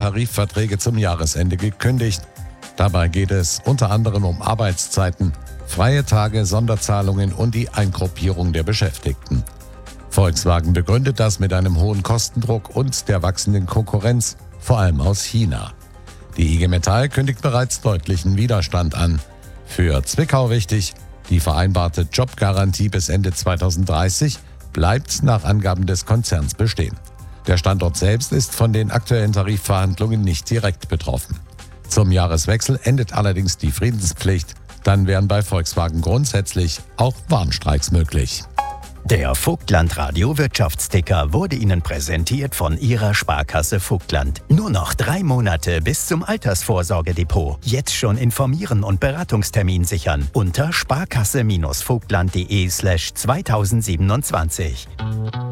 Tarifverträge zum Jahresende gekündigt. Dabei geht es unter anderem um Arbeitszeiten, freie Tage, Sonderzahlungen und die Eingruppierung der Beschäftigten. Volkswagen begründet das mit einem hohen Kostendruck und der wachsenden Konkurrenz, vor allem aus China. Die IG Metall kündigt bereits deutlichen Widerstand an. Für Zwickau wichtig: Die vereinbarte Jobgarantie bis Ende 2030 bleibt nach Angaben des Konzerns bestehen. Der Standort selbst ist von den aktuellen Tarifverhandlungen nicht direkt betroffen. Zum Jahreswechsel endet allerdings die Friedenspflicht. Dann wären bei Volkswagen grundsätzlich auch Warnstreiks möglich. Der Vogtland-Radio Wirtschaftsticker wurde Ihnen präsentiert von Ihrer Sparkasse Vogtland. Nur noch 3 Monate bis zum Altersvorsorgedepot. Jetzt schon informieren und Beratungstermin sichern unter sparkasse-vogtland.de/2027.